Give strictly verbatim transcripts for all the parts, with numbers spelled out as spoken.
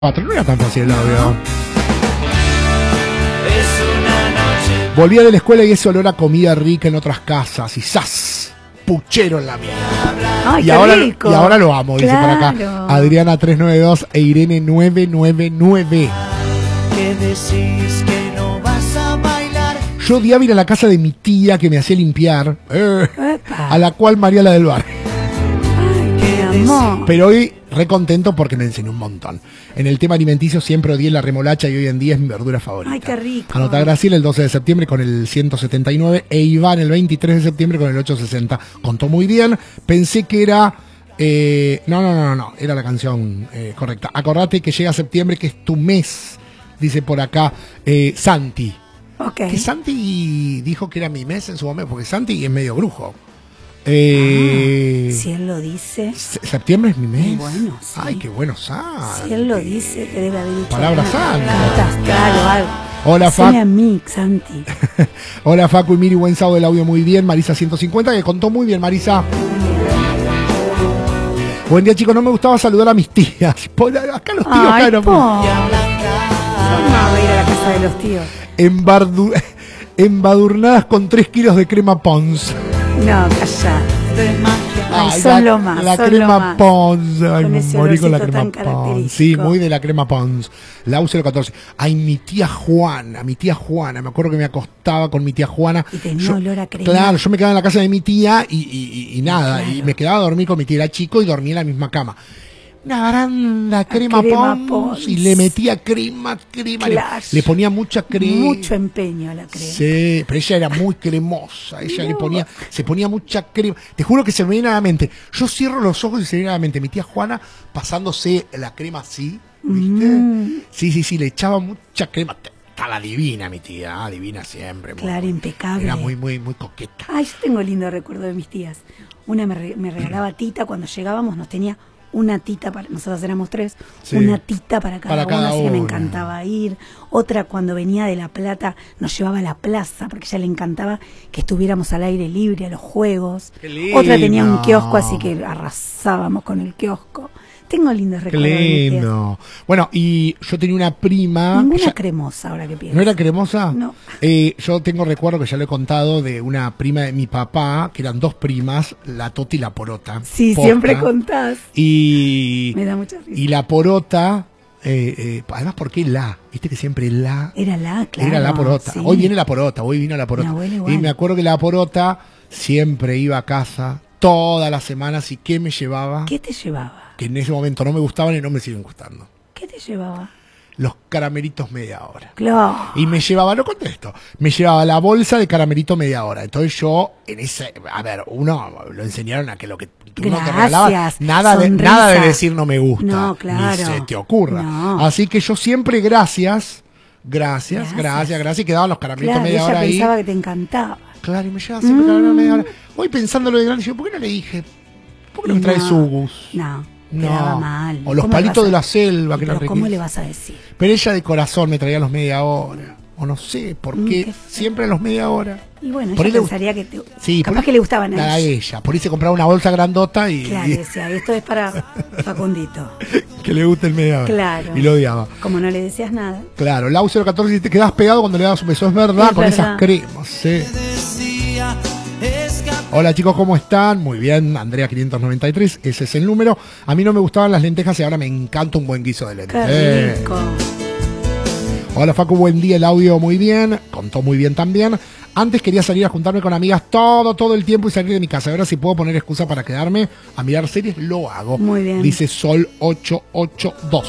cuatro, no era tan fácil el audio. Volvía de la escuela y ese olor a comida rica en otras casas y ¡zas! Puchero en la mía. Ay, y, qué ahora, rico. y ahora lo amo, dice Claro. por acá Adriana tres nueve dos e Irene nueve nueve nueve. ¿Qué decís que no vas a bailar? Yo odiaba ir a la casa de mi tía que me hacía limpiar, eh, Epa. a la cual María la del bar. Ay, qué amor. Pero hoy re contento porque me enseñó un montón. En el tema alimenticio siempre odié la remolacha y hoy en día es mi verdura favorita. Ay, qué rico. Anota Graciela el doce de septiembre con el ciento setenta y nueve e Iván el veintitrés de septiembre con el ochocientos sesenta. Contó muy bien. Pensé que era... Eh, no, no, no, no, no, era la canción eh, correcta. Acordate que llega septiembre, que es tu mes, dice por acá eh, Santi. Ok. Que Santi dijo que era mi mes en su momento, porque Santi es medio brujo. Eh, Ah, si él lo dice, se- ¿Septiembre es mi mes? Bueno, sí. Ay, qué bueno, Santi. si él lo dice, te debe haber dicho Palabra alguna santa. carta astral o algo. Hola, Haceme Fac. a mí, Santi. Hola, Facu y Miri, buen sábado del audio, muy bien. Marisa ciento cincuenta, que contó muy bien, Marisa. Buen día, chicos, no me gustaba saludar a mis tías. Por acá los tíos, Ay, acá no- po. No, voy a ir a la casa de los tíos. Embardu- embadurnadas con tres kilos de crema Pons. No, calla. De magia. Ay, son la, lo más, La son crema lo más. Pons. Ay, Con me ese morí con la olorcito crema tan Pons. característico. Sí, muy de la crema Pons. La cero catorce. Ay, mi tía Juana, mi tía Juana. Me acuerdo que me acostaba con mi tía Juana. Y tenía Yo- olor a crema. Claro, yo me quedaba en la casa de mi tía y, y- y- y nada. Claro. Y me quedaba a dormir con mi tía. Era chico y dormía en la misma cama. Una baranda crema, crema Pons, Pons. y le metía crema, crema. Le, Claro. le ponía mucha crema. Mucho empeño a la crema. Sí, pero ella era muy cremosa, ella le ponía, se ponía mucha crema. Te juro que se me viene a la mente. Yo cierro los ojos y se me viene a la mente. Mi tía Juana pasándose la crema así, ¿viste? Mm. Sí, sí, sí, le echaba mucha crema. Estaba divina mi tía, ah, divina siempre. muy- Claro, muy- impecable. Era muy, muy, muy coqueta. Ay, yo tengo lindo recuerdo de mis tías. Una me, re- me regalaba tita cuando llegábamos, nos tenía una tita para, nosotros éramos tres, Sí. una tita para cada, Para cada uno, así que me uno. encantaba ir. Otra cuando venía de La Plata nos llevaba a la plaza, porque a ella le encantaba que estuviéramos al aire libre, a los juegos. Qué lindo. Otra tenía un kiosco, así que arrasábamos con el kiosco. Tengo lindos Qué recuerdos de mis tías. lindo. Bueno, y yo tenía una prima. Ninguna ella- cremosa ahora que pienso. ¿No era cremosa? No. Eh, yo tengo recuerdo que ya lo he contado de una prima de mi papá, que eran dos primas, la Tota y la Porota. Sí, Posta. siempre contás. Y, Me da mucha risa. y la Porota, eh, eh, además, ¿por qué la? Viste que siempre la Era la, claro. era la Porota. sí. Hoy viene la Porota, hoy vino la Porota. Mi abuela igual. Y me acuerdo que la Porota siempre iba a casa todas las semanas y ¿qué me llevaba? ¿Qué te llevaba? Que en ese momento no me gustaban y no me siguen gustando. ¿Qué te llevaba? Los caramelitos media hora. Claro. Y me llevaba, no contesto, me llevaba la bolsa de caramelito media hora. Entonces yo, en ese, a ver, uno lo enseñaron a que lo que uno te Gracias, regalaba, nada de, sonrisa. nada de decir no me gusta. No, claro. Ni se te ocurra. No. Así que yo siempre gracias, gracias, Gracias. gracias, gracias, y quedaban los caramelitos Claro, media ella hora ahí. pensaba que te encantaba. Claro, y me llevaba siempre caramelitos media hora. Hoy pensándolo de grande, yo, ¿por qué no le dije? ¿Por qué no me traes No, Sugus? No, No. quedaba mal. O los ¿Cómo le palitos vas a- de la selva, que Pero eran ¿cómo riquísimos. le vas a decir? Pero ella de corazón me traía los media hora. O no sé, ¿por Mm, qué qué feo. siempre a los media hora? Y bueno, Por ella ahí le- pensaría que te... Sí, capaz por- que le gustaban a a ella. ella. Por ahí se compraba una bolsa grandota y, Claro, y- decía, esto es para Facundito. que le gusta el media hora. Claro. Y lo odiaba. Como no le decías nada. Claro, Lau cero catorce, te quedas pegado cuando le das un beso. Es verdad, Es con verdad. esas cremas. Sí. Decía, escapar. Hola chicos, ¿cómo están? Muy bien, Andrea quinientos noventa y tres, ese es el número. A mí no me gustaban las lentejas y ahora me encanta un buen guiso de lentejas. Qué Eh. rico. Hola Facu, buen día, el audio muy bien, contó muy bien también. Antes quería salir a juntarme con amigas todo, todo el tiempo y salir de mi casa. Ahora si puedo poner excusa para quedarme a mirar series, lo hago. Muy bien. Dice Sol ocho ocho dos.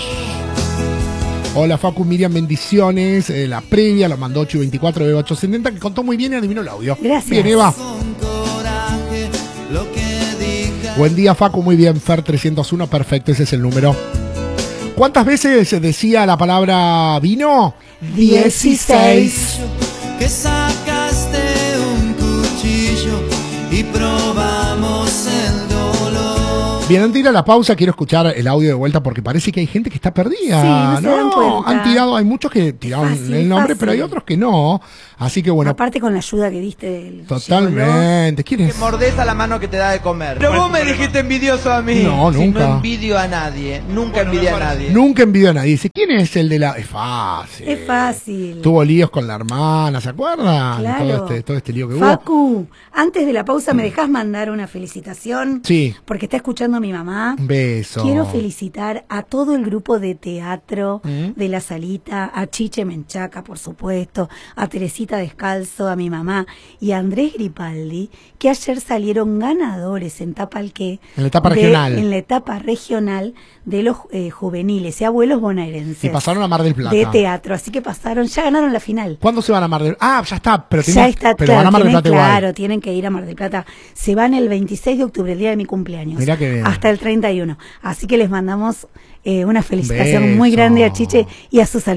Hola Facu, Miriam, bendiciones. Eh, la previa lo mandó ocho veinticuatro de ocho setenta, que contó muy bien y adivinó el audio. Gracias. Bien, Eva. Con coraje, lo que diga. Buen día Facu, muy bien. Fer trescientos uno, perfecto, ese es el número. ¿Cuántas veces se decía la palabra vino? Dieciséis. Que sacaste un cuchillo y probamos el dolor. Bien, antes de ir a la pausa, quiero escuchar el audio de vuelta porque parece que hay gente que está perdida. Sí, no se dan cuenta. Han tirado, hay muchos que tiraron Fácil, el nombre, fácil. pero hay otros que no. Así que bueno. Aparte con la ayuda que diste del Totalmente. ¿Quién es? Que mordés a la mano que te da de comer. Pero vos me dijiste envidioso a mí. No, Si nunca. no envidio a nadie. Nunca envidié a nadie. Nunca envidió a nadie. Dice, ¿quién es el de la...? Es fácil. Es fácil. Tuvo líos con la hermana, ¿se acuerdan? Claro. Todo este, todo este lío que hubo. Facu, antes de la pausa, ¿me dejás mandar una felicitación? Sí. Porque está escuchando a mi mamá. Un beso. Quiero felicitar a todo el grupo de teatro ¿Mm? de La Salita, a Chiche Menchaca, por supuesto, a Teresita Descalzo, a mi mamá y a Andrés Gripaldi, que ayer salieron ganadores en Tapalqué. En la etapa de- regional. En la etapa regional de los eh, juveniles y abuelos bonaerenses. Y pasaron a Mar del Plata. De teatro, así que pasaron, ya ganaron la final. ¿Cuándo se van a Mar del Plata? Ah, ya está. Pero, Ya tienen- está, pero claro, van a Mar del tienen, Plata igual. claro, tienen que ir a Mar del Plata. Se van el veintiséis de octubre, el día de mi cumpleaños. Mirá qué bien. Hasta el treinta y uno. Así que les mandamos eh, una felicitación muy Beso. grande a Chiche y a sus